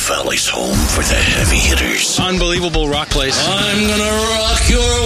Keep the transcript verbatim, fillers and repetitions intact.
Valley's home for the heavy hitters. Unbelievable rock place. I'm gonna rock your